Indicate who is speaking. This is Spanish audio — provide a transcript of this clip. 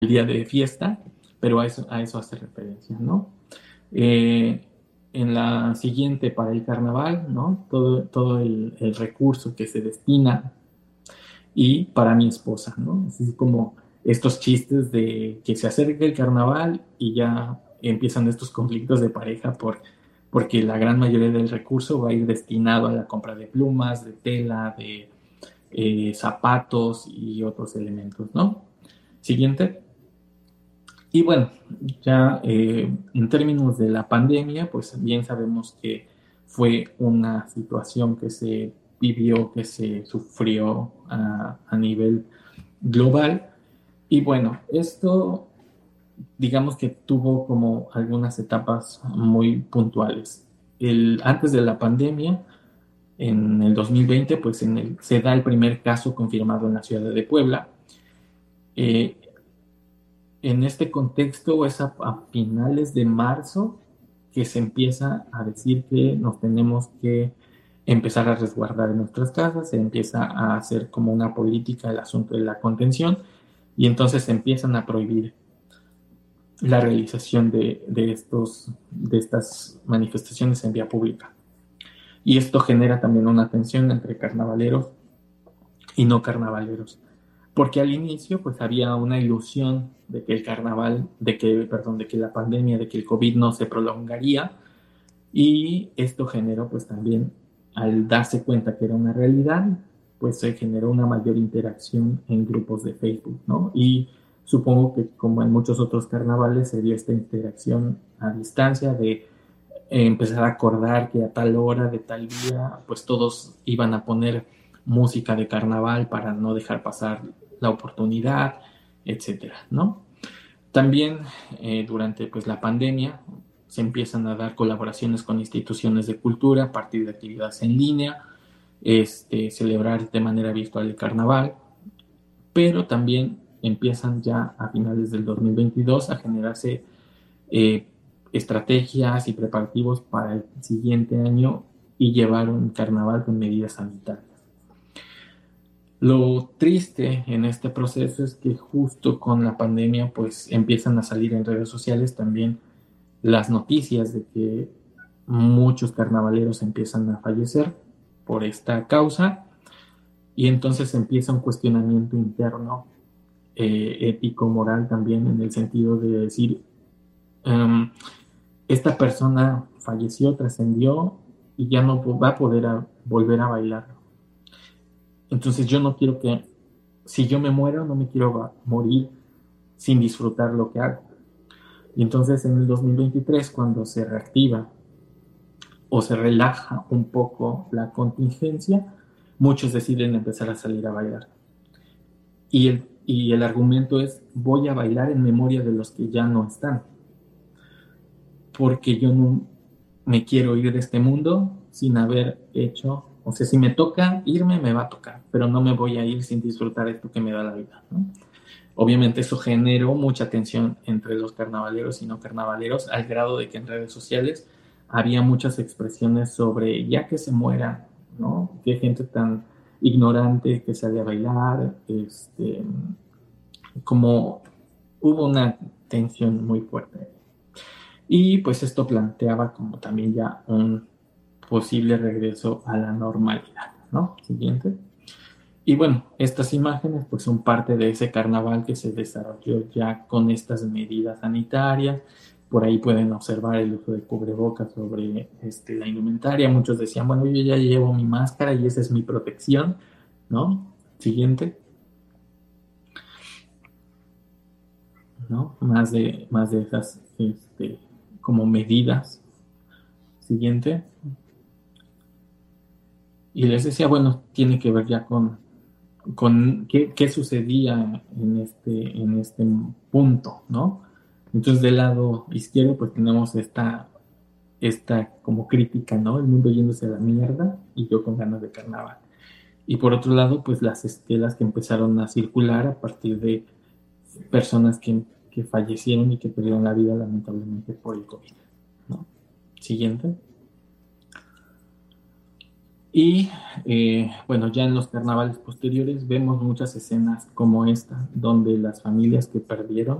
Speaker 1: día de fiesta, pero a eso hace referencia, ¿no? Eh, en la siguiente, para el carnaval, ¿no? Todo el recurso que se destina y para mi esposa, ¿no? Así como estos chistes de que se acerca el carnaval y ya empiezan estos conflictos de pareja porque la gran mayoría del recurso va a ir destinado a la compra de plumas, de tela, de zapatos y otros elementos, ¿no? Siguiente. Y bueno, ya en términos de la pandemia, pues bien sabemos que fue una situación que se vivió, que se sufrió a nivel global. Y bueno, esto digamos que tuvo como algunas etapas muy puntuales. Antes de la pandemia, en el 2020, pues se da el primer caso confirmado en la ciudad de Puebla. Eh, en este contexto es a finales de marzo que se empieza a decir que nos tenemos que empezar a resguardar en nuestras casas, se empieza a hacer como una política el asunto de la contención y entonces se empiezan a prohibir la realización de estas manifestaciones en vía pública. Y esto genera también una tensión entre carnavaleros y no carnavaleros. Porque al inicio pues había una ilusión de que el carnaval, perdón, de que la pandemia, de que el COVID no se prolongaría y esto generó pues también, al darse cuenta que era una realidad, pues se generó una mayor interacción en grupos de Facebook, ¿no? Y supongo que como en muchos otros carnavales se dio esta interacción a distancia de empezar a acordar que a tal hora de tal día, pues todos iban a poner música de carnaval para no dejar pasar la oportunidad, etcétera, ¿no? También durante pues, la pandemia se empiezan a dar colaboraciones con instituciones de cultura a partir de actividades en línea, celebrar de manera virtual el carnaval, pero también empiezan ya a finales del 2022 a generarse eh, estrategias y preparativos para el siguiente año y llevar un carnaval con medidas sanitarias. Lo triste en este proceso es que justo con la pandemia pues empiezan a salir en redes sociales también las noticias de que muchos carnavaleros empiezan a fallecer por esta causa y entonces empieza un cuestionamiento interno ético, moral también en el sentido de decir esta persona falleció, trascendió y ya no va a poder volver a bailar. Entonces yo no quiero que, si yo me muero, no me quiero morir sin disfrutar lo que hago. Y entonces en el 2023, cuando se reactiva o se relaja un poco la contingencia, muchos deciden empezar a salir a bailar. Y el argumento es, voy a bailar en memoria de los que ya no están, porque yo no me quiero ir de este mundo sin haber hecho, o sea, si me toca irme, me va a tocar, pero no me voy a ir sin disfrutar esto que me da la vida, ¿no? Obviamente eso generó mucha tensión entre los carnavaleros y no carnavaleros, al grado de que en redes sociales había muchas expresiones sobre ya que se muera, ¿no? Qué gente tan ignorante que sale a bailar, como hubo una tensión muy fuerte. Y pues esto planteaba como también ya un posible regreso a la normalidad, ¿no? Siguiente. Y bueno, estas imágenes pues son parte de ese carnaval que se desarrolló ya con estas medidas sanitarias. Por ahí pueden observar el uso de cubrebocas sobre la indumentaria. Muchos decían, bueno, yo ya llevo mi máscara y esa es mi protección, ¿no? Siguiente, ¿no? Más de esas como medidas. Siguiente. Y les decía, bueno, tiene que ver ya con qué sucedía en este punto, ¿no? Entonces, del lado izquierdo, pues tenemos esta como crítica, ¿no? El mundo yéndose a la mierda y yo con ganas de carnaval. Y por otro lado, pues las estelas que empezaron a circular a partir de personas que fallecieron y que perdieron la vida lamentablemente por el COVID, ¿no? Siguiente. Y bueno, ya en los carnavales posteriores vemos muchas escenas como esta, donde las familias que perdieron